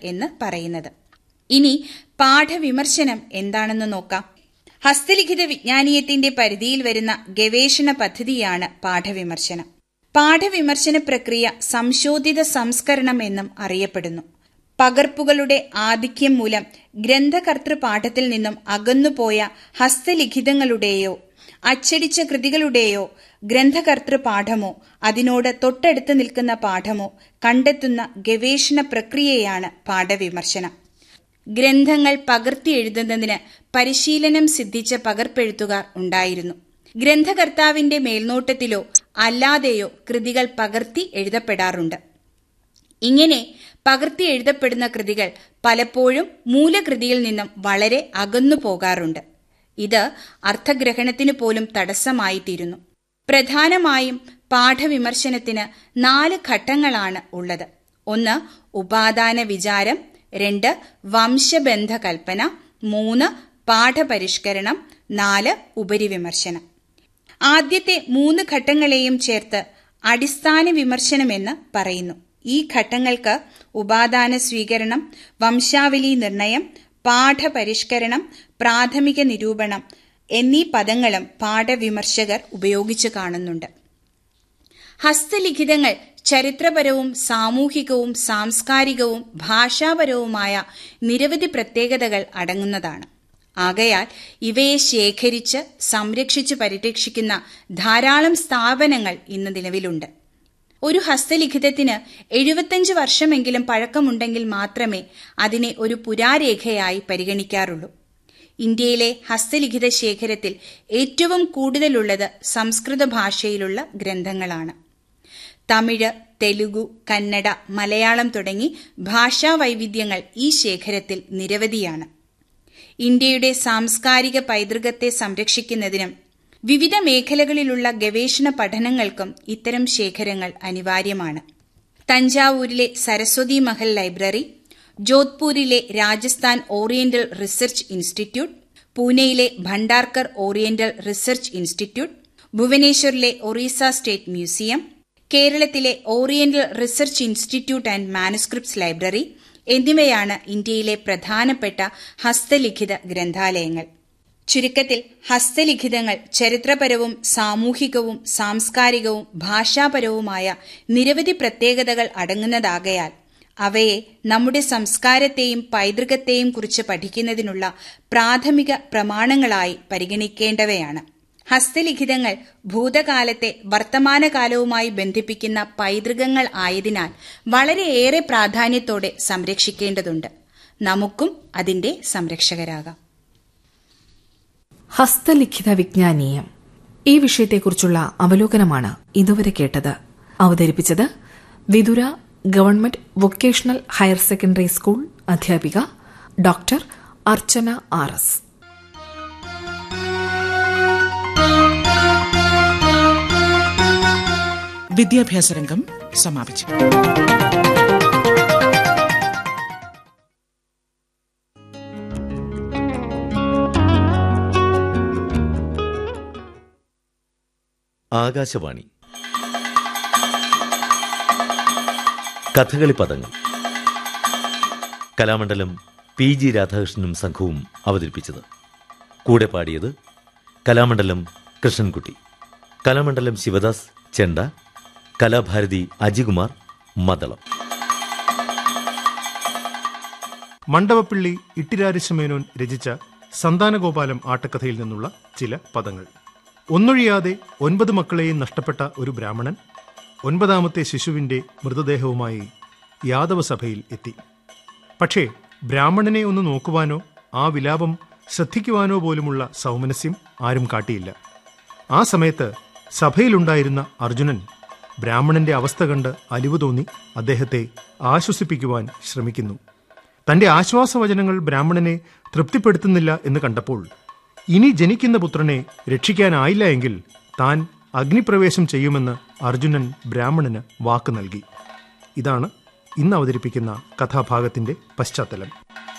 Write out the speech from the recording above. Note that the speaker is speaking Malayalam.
എന്ന് പറയുന്നത്. ഇനി പാഠവിമർശനം എന്താണെന്ന് നോക്കാം. ഹസ്തലിഖിത വിജ്ഞാനീയത്തിന്റെ പരിധിയിൽ വരുന്ന ഗവേഷണ പദ്ധതിയാണ് പാഠവിമർശനം. പാഠവിമർശന പ്രക്രിയ സംശോധിത സംസ്കരണം എന്നും അറിയപ്പെടുന്നു. പകർപ്പുകളുടെ ആധിക്യം മൂലം ഗ്രന്ഥകർത്തൃ പാഠത്തിൽ നിന്നും അകന്നുപോയ ഹസ്തലിഖിതങ്ങളുടെയോ അച്ചടിച്ച കൃതികളുടെയോ ഗ്രന്ഥകർത്തൃ പാഠമോ അതിനോട് തൊട്ടടുത്ത് നിൽക്കുന്ന പാഠമോ കണ്ടെത്തുന്ന ഗവേഷണ പ്രക്രിയയാണ് പാഠവിമർശനം. ഗ്രന്ഥങ്ങൾ പകർത്തി എഴുതുന്നതിന് പരിശീലനം സിദ്ധിച്ച പകർപ്പെഴുത്തുകാർ ഉണ്ടായിരുന്നു. ഗ്രന്ഥകർത്താവിന്റെ മേൽനോട്ടത്തിലോ അല്ലാതെയോ കൃതികൾ പകർത്തി എഴുതപ്പെടാറുണ്ട്. ഇങ്ങനെ പകർത്തി എഴുതപ്പെടുന്ന കൃതികൾ പലപ്പോഴും മൂലകൃതിയിൽ നിന്നും വളരെ അകന്നു പോകാറുണ്ട്. ഇത് അർത്ഥഗ്രഹണത്തിന് പോലും തടസ്സമായിത്തീരുന്നു. പ്രധാനമായും പാഠവിമർശനത്തിന് 4 ഘട്ടങ്ങളാണ് ഉള്ളത്. 1 ഉപാദാന വിചാരം, 2 വംശബന്ധ കൽപ്പന, 3 പാഠപരിഷ്കരണം, 4 ഉപരിവിമർശനം. ആദ്യത്തെ 3 ഘട്ടങ്ങളെയും ചേർത്ത് അടിസ്ഥാന വിമർശനമെന്ന് പറയുന്നു. ഈ ഘട്ടങ്ങൾക്ക് ഉപാദാന സ്വീകരണം, വംശാവലി നിർണയം, പാഠപരിഷ്കരണം, പ്രാഥമിക നിരൂപണം എന്നീ പദങ്ങളും പാഠവിമർശകർ ഉപയോഗിച്ചു കാണുന്നുണ്ട്. ഹസ്തലിഖിതങ്ങൾ ചരിത്രപരവും സാമൂഹികവും സാംസ്കാരികവും ഭാഷാപരവുമായ നിരവധി പ്രത്യേകതകൾ അടങ്ങുന്നതാണ്. ആകയാൽ ഇവയെ ശേഖരിച്ച് സംരക്ഷിച്ച് പരിരക്ഷിക്കുന്ന ധാരാളം സ്ഥാപനങ്ങൾ ഇന്ന് നിലവിലുണ്ട്. ഒരു ഹസ്തലിഖിതത്തിന് 75 വർഷമെങ്കിലും പഴക്കമുണ്ടെങ്കിൽ മാത്രമേ അതിനെ ഒരു പുരാരേഖയായി പരിഗണിക്കാറുള്ളൂ. ഇന്ത്യയിലെ ഹസ്തലിഖിത ശേഖരത്തിൽ ഏറ്റവും കൂടുതലുള്ളത് സംസ്കൃത ഭാഷയിലുള്ള ഗ്രന്ഥങ്ങളാണ്. തമിഴ്, തെലുഗു, കന്നഡ, മലയാളം തുടങ്ങി ഭാഷാ വൈവിധ്യങ്ങൾ ഈ ശേഖരത്തിൽ നിരവധിയാണ്. ഇന്ത്യയുടെ സാംസ്കാരിക പൈതൃകത്തെ സംരക്ഷിക്കുന്നതിനും വിവിധ മേഖലകളിലുള്ള ഗവേഷണ പഠനങ്ങൾക്കും ഇത്തരം ശേഖരങ്ങൾ അനിവാര്യമാണ്. തഞ്ചാവൂരിലെ Saraswati Mahal library, ജോധ്പൂരിലെ Rajasthan oriental research institute, പൂനെയിലെ Bhandarkar oriental research institute, ഭുവനേശ്വറിലെ Orissa state museum, കേരളത്തിലെ oriental research institute and manuscripts library എന്നിവയാണ് ഇന്ത്യയിലെ പ്രധാനപ്പെട്ട ഹസ്തലിഖിത ഗ്രന്ഥാലയങ്ങൾ. ചുരുക്കത്തിൽ ഹസ്തലിഖിതങ്ങൾ ചരിത്രപരവും സാമൂഹികവും സാംസ്കാരികവും ഭാഷാപരവുമായ നിരവധി പ്രത്യേകതകൾ അടങ്ങുന്നതാകയാൽ അവയെ നമ്മുടെ സംസ്കാരത്തെയും പൈതൃകത്തെയും കുറിച്ച് പഠിക്കുന്നതിനുള്ള പ്രാഥമിക പ്രമാണങ്ങളായി പരിഗണിക്കേണ്ടവയാണ്. ഹസ്തലിഖിതങ്ങൾ ഭൂതകാലത്തെ വർത്തമാനകാലവുമായി ബന്ധിപ്പിക്കുന്ന പൈതൃകങ്ങൾ ആയതിനാൽ വളരെയേറെ പ്രാധാന്യത്തോടെ സംരക്ഷിക്കേണ്ടതുണ്ട്. നമുക്കും അതിന്റെ സംരക്ഷകരാകാം. ഹസ്തലിഖിത വിജ്ഞാനീയം, ഈ വിഷയത്തെക്കുറിച്ചുള്ള അവലോകനമാണ് ഇതുവരെ കേട്ടത്. അവതരിപ്പിച്ചത് Vithura government vocational higher secondary school അധ്യാപിക ഡോക്ടർ അർച്ചന RS. വിദ്യാഭ്യാസ രംഗം സമാപിച്ചു. ആകാശവാണി കഥകളി പദങ്ങൾ. കലാമണ്ഡലം PG രാധാകൃഷ്ണനും സംഘവും അവതരിപ്പിച്ചത്. കൂടെ പാടിയത് കലാമണ്ഡലം കൃഷ്ണൻകുട്ടി, കലാമണ്ഡലം ശിവദാസ് ചെണ്ട, കലാഭാരതി അജികുമാർ മദ്ദളം. മണ്ഡപപ്പള്ളി ഇട്ടിരാരിശമേനോൻ രചിച്ച സന്താനഗോപാലം ആട്ടക്കഥയിൽ നിന്നുള്ള ചില പദങ്ങൾ. ഒന്നൊഴിയാതെ 9 മക്കളെയും നഷ്ടപ്പെട്ട ഒരു ബ്രാഹ്മണൻ 9ാമത്തെ ശിശുവിന്റെ മൃതദേഹവുമായി യാദവസഭയിൽ എത്തി. പക്ഷേ ബ്രാഹ്മണനെ ഒന്ന് നോക്കുവാനോ ആ വിലാപം ശ്രദ്ധിക്കുവാനോ പോലുമുള്ള സൗമനസ്യം ആരും കാട്ടിയില്ല. ആ സമയത്ത് സഭയിലുണ്ടായിരുന്ന അർജുനൻ ബ്രാഹ്മണന്റെ അവസ്ഥ കണ്ട് അലിവ് തോന്നി അദ്ദേഹത്തെ ആശ്വസിപ്പിക്കുവാൻ ശ്രമിക്കുന്നു. തന്റെ ആശ്വാസവചനങ്ങൾ ബ്രാഹ്മണനെ തൃപ്തിപ്പെടുത്തുന്നില്ല എന്ന് കണ്ടപ്പോൾ ഇനി ജനിക്കുന്ന പുത്രനെ രക്ഷിക്കാനായില്ല എങ്കിൽ താൻ അഗ്നിപ്രവേശം ചെയ്യുമെന്ന് അർജുനൻ ബ്രാഹ്മണന് വാക്ക് നൽകി. ഇതാണ് ഇന്ന് അവതരിപ്പിക്കുന്ന കഥാഭാഗത്തിന്റെ പശ്ചാത്തലം.